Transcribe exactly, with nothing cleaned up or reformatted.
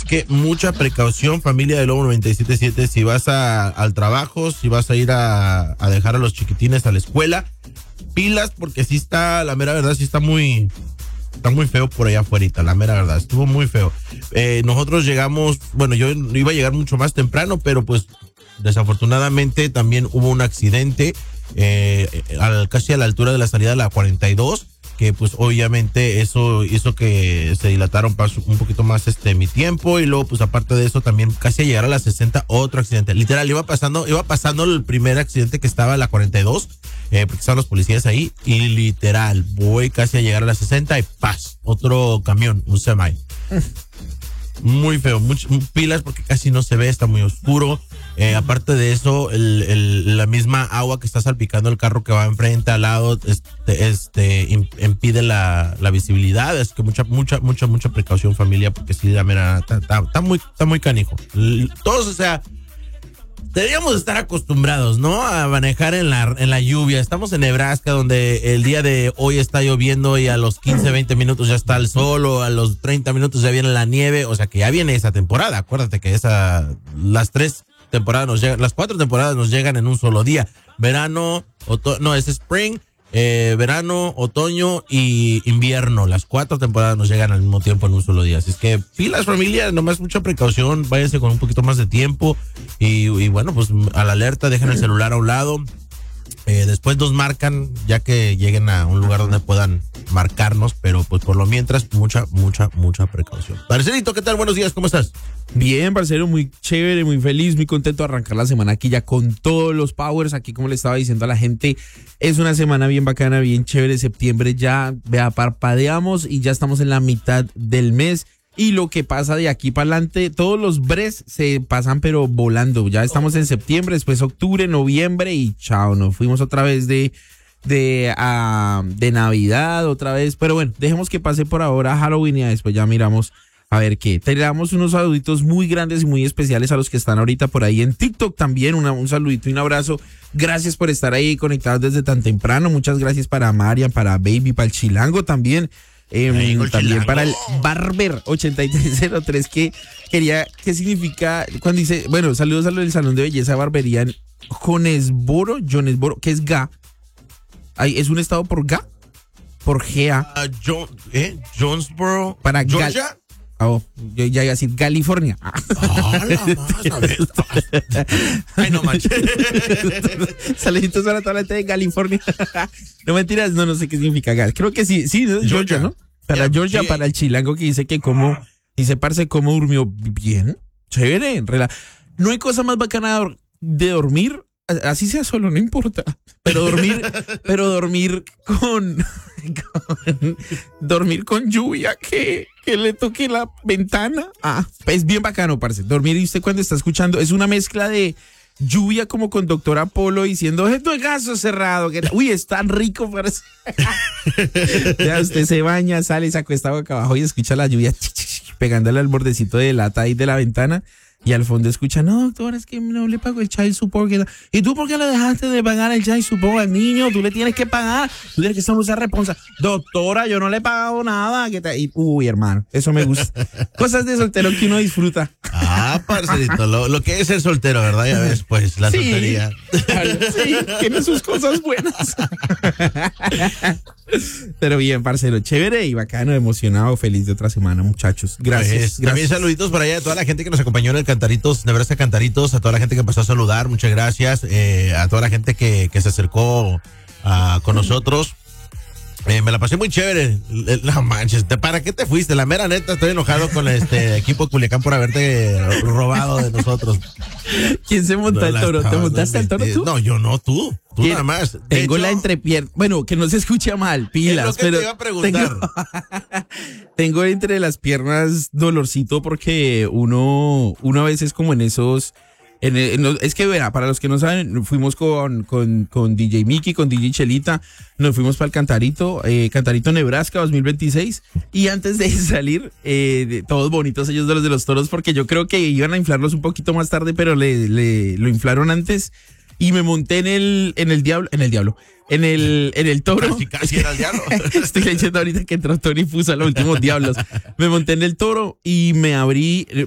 que mucha precaución, familia de Lobo noventa y siete punto siete, si vas a, al trabajo, si vas a ir a, a dejar a los chiquitines a la escuela, pilas, porque sí está, la mera verdad, sí está muy... Está muy feo por allá afuera, la mera verdad, estuvo muy feo. Eh, nosotros llegamos, bueno, yo iba a llegar mucho más temprano, pero pues desafortunadamente también hubo un accidente eh, al, casi a la altura de la salida de la cuarenta y dos, que pues obviamente eso hizo que se dilataron un poquito más este mi tiempo, y luego pues aparte de eso también casi a llegar a la sesenta otro accidente. Literal, iba pasando, iba pasando el primer accidente que estaba a la cuarenta y dos, eh, porque estaban los policías ahí, y literal, voy casi a llegar a la sesenta y paz, otro camión, un semi. Muy feo, much, pilas porque casi no se ve, está muy oscuro. Eh, aparte de eso, el, el, la misma agua que está salpicando el carro que va enfrente, al lado, este, este impide la, la visibilidad. Es que mucha, mucha, mucha, mucha precaución, familia, porque sí, la mera, está, está, está muy, está muy canijo. Todos, o sea, deberíamos estar acostumbrados, ¿no? A manejar en la, en la lluvia. Estamos en Nebraska, donde el día de hoy está lloviendo y a los quince, veinte minutos ya está el sol, o a los treinta minutos ya viene la nieve. O sea que ya viene esa temporada. Acuérdate que esa, las tres temporadas nos llegan, las cuatro temporadas nos llegan en un solo día. Verano, otoño, no, es spring, eh, verano, otoño y invierno. Las cuatro temporadas nos llegan al mismo tiempo en un solo día. Así es que pilas, familia, nomás mucha precaución, váyanse con un poquito más de tiempo y, y bueno, pues a la alerta, dejen el celular a un lado. Eh, después nos marcan ya que lleguen a un lugar donde puedan marcarnos, pero pues por lo mientras, mucha, mucha, mucha precaución. Parcerito, ¿qué tal? Buenos días, ¿cómo estás? Bien, parcero, muy chévere, muy feliz, muy contento de arrancar la semana aquí ya con todos los powers. Aquí, como le estaba diciendo a la gente, es una semana bien bacana, bien chévere. Septiembre ya, vea, parpadeamos y ya estamos en la mitad del mes. Y lo que pasa de aquí para adelante, todos los bres se pasan pero volando. Ya estamos en septiembre, después octubre, noviembre y chao, nos fuimos otra vez de, de, uh, de Navidad, otra vez. Pero bueno, dejemos que pase por ahora Halloween y después ya miramos a ver qué. Te damos unos saluditos muy grandes y muy especiales a los que están ahorita por ahí en TikTok también. Una, un saludito y un abrazo. Gracias por estar ahí conectados desde tan temprano. Muchas gracias para Marian, para Baby, para el Chilango también. Eh, Ay, también chilango. Para el Barber ochenta y tres cero tres, que quería, ¿qué significa cuando dice, bueno, saludos a lo del salón de belleza barbería en Jonesboro, Jonesboro, que es G A? Ay, ¿es un estado por G A? Por G A. Uh, John, ¿eh? Jonesboro, para Georgia. Gal- Oh, yo ya iba a decir California. Oh, la más, Ay, no manches. Saluditos para toda la gente de California. No mentiras, no, no sé qué significa Gal. Creo que sí, sí, ¿no? Georgia, Georgia, ¿no? Para yeah, Georgia, yeah. Para el Chilango que dice que como, dice, parce, cómo durmió bien. Chévere, rela. No hay cosa más bacana de dormir, así sea solo, no importa. Pero dormir, pero dormir con, con dormir con lluvia, que, que le toque la ventana. Ah, es bien bacano, parce. Dormir, y usted cuando está escuchando, es una mezcla de lluvia como con Doctor Apolo diciendo, esto es gaso cerrado. Que, uy, es tan rico, parce. Ya usted se baña, sale, se acuesta boca abajo y escucha la lluvia pegándole al bordecito de lata ahí de la ventana. Y al fondo escucha, no, doctor, es que no le pago el child support. ¿Y tú por qué le dejaste de pagar el child support al niño? Tú le tienes que pagar, tú tienes que ser una responsable. Doctora, yo no le he pagado nada. ¿Qué te... y, uy, hermano, eso me gusta. Cosas de soltero que uno disfruta. Ah, parcerito, lo, lo que es ser soltero, ¿verdad? Ya ves, pues, la sí, soltería. Sí, tiene sus cosas buenas. Pero bien, parcero, chévere y bacano, emocionado, feliz de otra semana, muchachos. Gracias. Pues, gracias. También saluditos para allá a toda la gente que nos acompañó en el Cantaritos, Nebraska Cantaritos, a toda la gente que pasó a saludar, muchas gracias, eh, a toda la gente que, que se acercó uh, con nosotros. Eh, me la pasé muy chévere. No manches, ¿para qué te fuiste? La mera neta, estoy enojado con este equipo de Culiacán por haberte robado de nosotros. ¿Quién se monta el toro? ¿Te montaste el toro tú? No, yo no, tú. Tú nada más. De tengo hecho, la entrepierna. Bueno, que no se escucha mal, pilas. Es lo que pero te iba a preguntar. Tengo, tengo entre las piernas dolorcito porque uno, uno a veces como en esos... En el, en los, es que, verá, para los que no saben, fuimos con, con, con D J Mickey, con D J Chelita, nos fuimos para el Cantarito, eh, Cantarito Nebraska dos mil veintiséis, y antes de salir, eh, de, todos bonitos ellos de los de los toros, porque yo creo que iban a inflarlos un poquito más tarde, pero le, le lo inflaron antes, y me monté en el, en el diablo, en el diablo, en el, en el toro. Casi, casi era el diablo. Estoy leyendo ahorita que entró Tony Fusa, los últimos diablos. Me monté en el toro y me abrí,